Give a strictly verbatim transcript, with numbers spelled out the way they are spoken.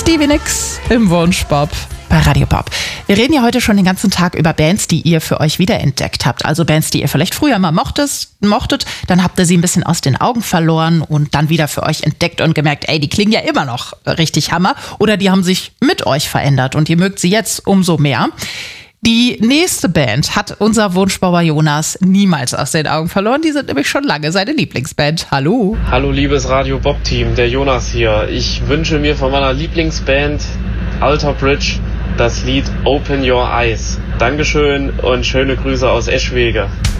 Stevie Nicks im Wunschpop bei Radio Pop. Wir reden ja heute schon den ganzen Tag über Bands, die ihr für euch wiederentdeckt habt. Also Bands, die ihr vielleicht früher mal mochtet, mochtet, dann habt ihr sie ein bisschen aus den Augen verloren und dann wieder für euch entdeckt und gemerkt, ey, die klingen ja immer noch richtig Hammer. Oder die haben sich mit euch verändert und ihr mögt sie jetzt umso mehr. Die nächste Band hat unser Wunschbauer Jonas niemals aus den Augen verloren. Die sind nämlich schon lange seine Lieblingsband. Hallo. Hallo liebes Radio Bob Team, der Jonas hier. Ich wünsche mir von meiner Lieblingsband Alter Bridge das Lied Open Your Eyes. Dankeschön und schöne Grüße aus Eschwege.